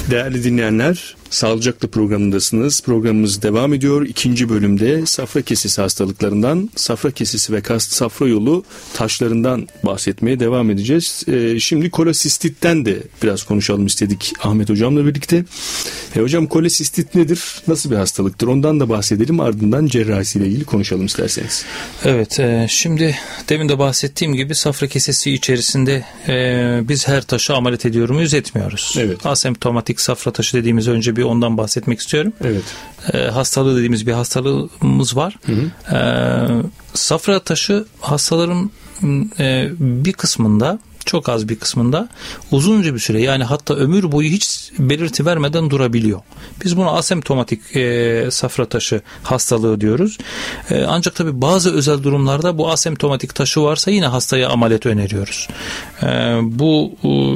Değerli dinleyenler, Sağlıcakla programındasınız. Programımız devam ediyor. İkinci bölümde safra kesesi hastalıklarından, safra kesesi ve safra yolu taşlarından bahsetmeye devam edeceğiz. Şimdi kolesistitten de biraz konuşalım istedik Ahmet Hocam'la birlikte. Hocam, kolesistit nedir? Nasıl bir hastalıktır? Ondan da bahsedelim. Ardından cerrahisiyle ilgili konuşalım isterseniz. Evet, şimdi demin de bahsettiğim gibi safra kesesi içerisinde biz her taşı ameliyat ediyor muyuz? Etmiyoruz. Evet. Asemptomatik safra taşı dediğimiz, önce bir ondan bahsetmek istiyorum. Evet. Hastalığı dediğimiz bir hastalığımız var. Hı hı. Safra taşı hastaların bir kısmında, çok az bir kısmında uzunca bir süre, yani hatta ömür boyu hiç belirti vermeden durabiliyor. Biz buna asemptomatik safra taşı hastalığı diyoruz. Ancak tabii bazı özel durumlarda bu asemptomatik taşı varsa yine hastaya ameliyat öneriyoruz. Bu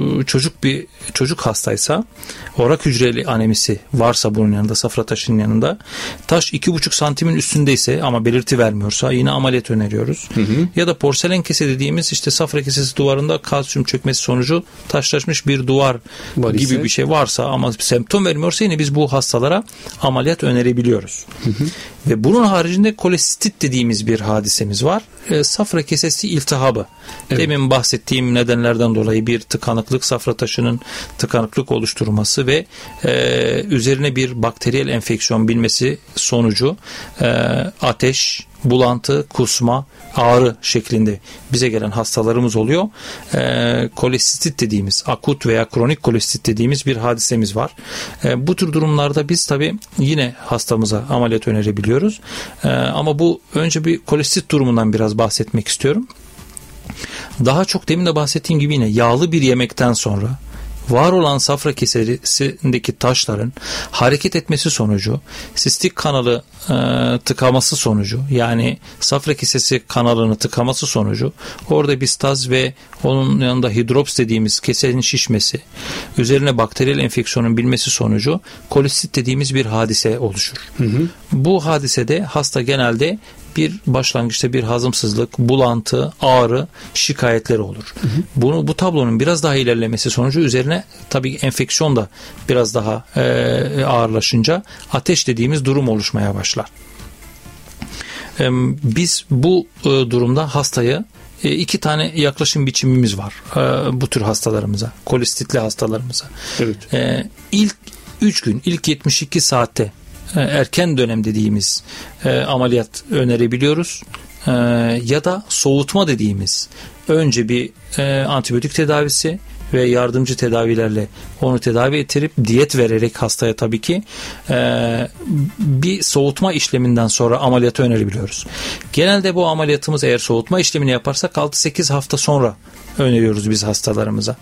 çocuk hastaysa, orak hücreli anemisi varsa bunun yanında, safra taşının yanında, taş 2,5 santimin üstündeyse ama belirti vermiyorsa yine ameliyat öneriyoruz. Hı hı. Ya da porselen kese dediğimiz, işte safra kesesi duvarında kalsiyum çökmesi sonucu taşlaşmış bir duvar gibi bir şey varsa ama semptom vermiyorsa yine biz bu hastalara ameliyat önerebiliyoruz. Hı hı. Ve bunun haricinde kolesistit dediğimiz bir hadisemiz var. Safra kesesi iltihabı. Evet. Demin bahsettiğim nedenlerden dolayı bir tıkanıklık, safra taşının tıkanıklık oluşturması ve üzerine bir bakteriyel enfeksiyon binmesi sonucu ateş, bulantı, kusma, ağrı şeklinde bize gelen hastalarımız oluyor. Kolesistit dediğimiz, akut veya kronik kolesistit dediğimiz bir hadisemiz var. Bu tür durumlarda biz tabii yine hastamıza ameliyat önerebiliyoruz. Ama bu, önce bir kolesistit durumundan biraz bahsetmek istiyorum. Daha çok demin de bahsettiğim gibi yine yağlı bir yemekten sonra var olan safra kesesindeki taşların hareket etmesi sonucu, sistik kanalı tıkaması sonucu, yani safra kesesi kanalını tıkaması sonucu orada bir staz ve onun yanında hidrops dediğimiz kesenin şişmesi, üzerine bakteriyel enfeksiyonun binmesi sonucu kolesistit dediğimiz bir hadise oluşur. Hı hı. Bu hadisede hasta genelde bir başlangıçta bir hazımsızlık, bulantı, ağrı şikayetleri olur. Hı hı. Bu tablonun biraz daha ilerlemesi sonucu üzerine tabii enfeksiyon da biraz daha ağırlaşınca ateş dediğimiz durum oluşmaya başlar. Biz bu durumda hastayı iki tane yaklaşım biçimimiz var bu tür hastalarımıza, kolesistitli hastalarımıza. Evet. İlk 3 gün, ilk 72 saatte erken dönem dediğimiz ameliyat önerebiliyoruz. Ya da soğutma dediğimiz, önce bir antibiyotik tedavisi ve yardımcı tedavilerle onu tedavi ettirip diyet vererek hastaya tabii ki bir soğutma işleminden sonra ameliyatı önerebiliyoruz. Genelde bu ameliyatımız, eğer soğutma işlemini yaparsak 6-8 hafta sonra öneriyoruz biz hastalarımıza.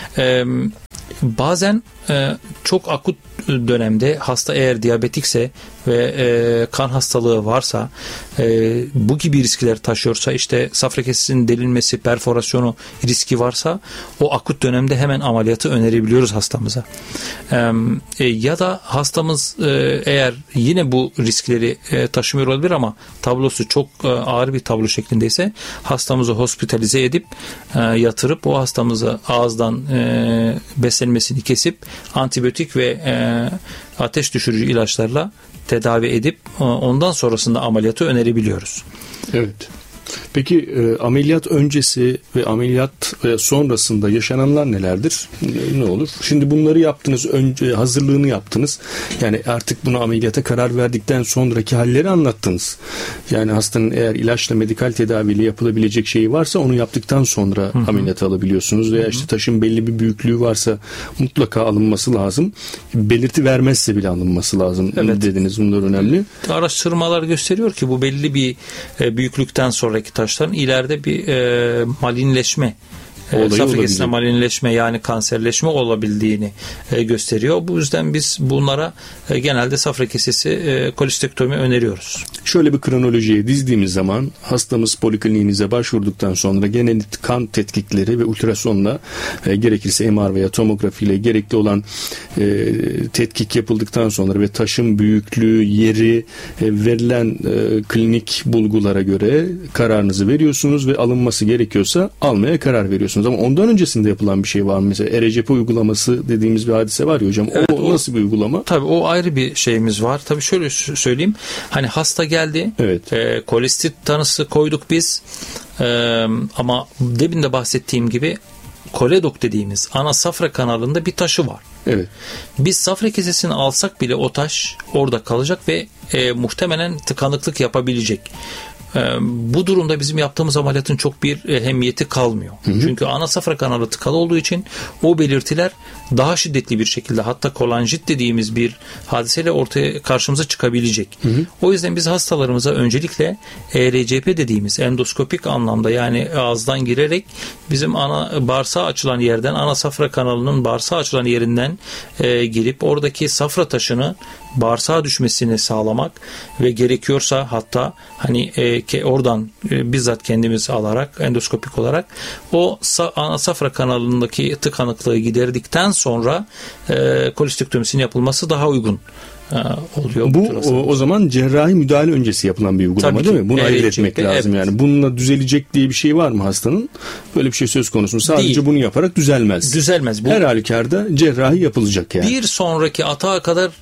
Bazen çok akut dönemde hasta eğer diyabetikse ve kan hastalığı varsa, bu gibi riskler taşıyorsa, işte safra kesesinin delinmesi, perforasyonu riski varsa, o akut dönemde hemen ameliyatı önerebiliyoruz hastamıza. Ya da hastamız eğer yine bu riskleri taşımıyor olabilir ama tablosu çok ağır bir tablo şeklindeyse, hastamızı hospitalize edip yatırıp o hastamızı ağızdan beslenmesini kesip antibiyotik ve ateş düşürücü ilaçlarla tedavi edip ondan sonrasında ameliyatı önerebiliyoruz. Evet. Peki ameliyat öncesi ve ameliyat sonrasında yaşananlar nelerdir? Ne olur? Şimdi bunları yaptınız, önce hazırlığını yaptınız. Yani artık buna ameliyata karar verdikten sonraki halleri anlattınız. Yani hastanın eğer ilaçla, medikal tedaviyle yapılabilecek şeyi varsa onu yaptıktan sonra ameliyata alabiliyorsunuz. Veya işte taşın belli bir büyüklüğü varsa mutlaka alınması lazım. Belirti vermezse bile alınması lazım. Evet. Dediniz, bunlar önemli. Araştırmalar gösteriyor ki bu belli bir büyüklükten sonraki taşların ileride bir malinleşme, safra kesesine malinleşme, yani kanserleşme olabildiğini gösteriyor. Bu yüzden biz bunlara genelde safra kesesi kolestektomi öneriyoruz. Şöyle bir kronolojiye dizdiğimiz zaman hastamız polikliniğinize başvurduktan sonra genel kan tetkikleri ve ultrasonla, gerekirse MR veya tomografiyle gerekli olan tetkik yapıldıktan sonra ve taşın büyüklüğü, yeri, verilen klinik bulgulara göre kararınızı veriyorsunuz ve alınması gerekiyorsa almaya karar veriyorsunuz. yapıyorsunuz ama ondan öncesinde yapılan bir şey var mı? Mesela ERCP uygulaması dediğimiz bir hadise var ya hocam. Evet, o nasıl bir uygulama? Tabii o ayrı bir şeyimiz var. Tabii şöyle söyleyeyim. Hani hasta geldi. Evet. Kolistit tanısı koyduk biz. Ama demin de bahsettiğim gibi koledok dediğimiz ana safra kanalında bir taşı var. Evet. Biz safra kesesini alsak bile o taş orada kalacak ve muhtemelen tıkanıklık yapabilecek. Bu durumda bizim yaptığımız ameliyatın çok bir ehemmiyeti kalmıyor. Çünkü ana safra kanalı tıkalı olduğu için o belirtiler daha şiddetli bir şekilde, hatta kolanjit dediğimiz bir hadiseyle ortaya karşımıza çıkabilecek. O yüzden biz hastalarımıza öncelikle ERCP dediğimiz endoskopik anlamda, yani ağızdan girerek bizim ana bağırsağa açılan yerden, ana safra kanalının bağırsağa açılan yerinden girip oradaki safra taşını bağırsağa düşmesini sağlamak ve gerekiyorsa hatta hani oradan bizzat kendimiz alarak endoskopik olarak o ana safra kanalındaki tıkanıklığı giderdikten sonra kolistektomisinin yapılması daha uygun oluyor. Bu o zaman cerrahi müdahale öncesi yapılan bir uygulama değil mi? Bunu ayırt etmek lazım yani. Bununla düzelecek diye bir şey var mı hastanın? Böyle bir şey söz konusu mu? Sadece değil. Bunu yaparak düzelmez. Düzelmez. Her halükarda cerrahi yapılacak yani. Bir sonraki atağa kadar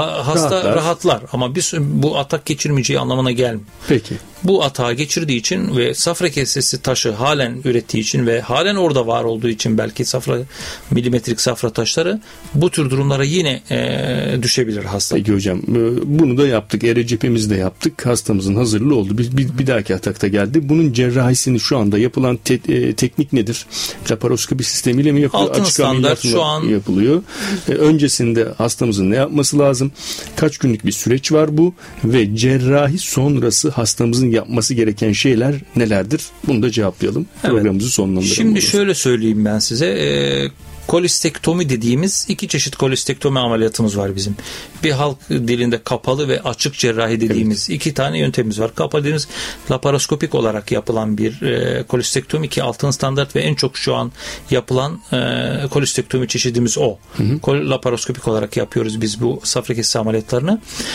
hasta rahatlar ama bu atak geçirmeyeceği anlamına gelmiyor. Peki. Bu atağı geçirdiği için ve safra kesesi taşı halen ürettiği için ve halen orada var olduğu için belki milimetrik safra taşları bu tür durumlara yine düşebilir hasta. Peki hocam, bunu da yaptık. ERCP'mizi de yaptık. Hastamızın hazırlığı oldu. Bir dahaki atakta geldi. Bunun cerrahisini şu anda yapılan teknik nedir? Laparoskopi sistemiyle mi yapılıyor? Altın açık standart şu an yapılıyor. Öncesinde hastamızın ne yapması lazım? Kaç günlük bir süreç var bu? Ve cerrahi sonrası hastamızın yapması gereken şeyler nelerdir? Bunu da cevaplayalım. Evet. Programımızı sonlandıralım. Şimdi şöyle söyleyeyim ben size. Kolistektomi dediğimiz iki çeşit kolistektomi ameliyatımız var bizim. Bir halk dilinde kapalı ve açık cerrahi dediğimiz iki tane yöntemimiz var. Kapalı dediğimiz laparoskopik olarak yapılan bir kolistektomi ki altın standart ve en çok şu an yapılan kolistektomi çeşidimiz o. Laparoskopik olarak yapıyoruz biz bu safra kesesi ameliyatlarını.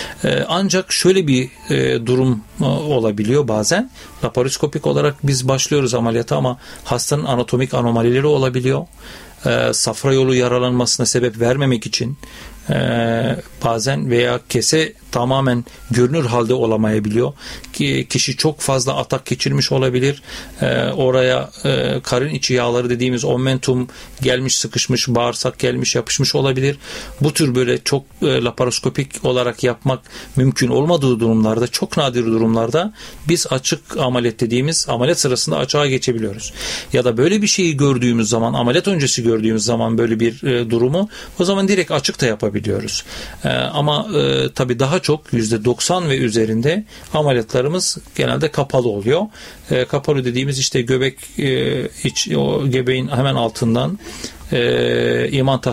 Ancak şöyle bir durum olabiliyor bazen. Laparoskopik olarak biz başlıyoruz ameliyata ama hastanın anatomik anomalileri olabiliyor. Safra yolu yaralanmasına sebep vermemek için bazen veya kese tamamen görünür halde olamayabiliyor. Kişi çok fazla atak geçirmiş olabilir. Oraya karın içi yağları dediğimiz omentum gelmiş, sıkışmış, bağırsak gelmiş, yapışmış olabilir. Bu tür böyle çok laparoskopik olarak yapmak mümkün olmadığı durumlarda, çok nadir durumlarda biz açık ameliyat dediğimiz ameliyat sırasında açığa geçebiliyoruz. Ya da böyle bir şeyi gördüğümüz zaman, ameliyat öncesi gördüğümüz zaman böyle bir durumu, o zaman direkt açık da yapabiliyoruz. Ama tabii daha çok %90 ve üzerinde ameliyatlarımız genelde kapalı oluyor. Kapalı dediğimiz işte göbek o göbeğin hemen altından iman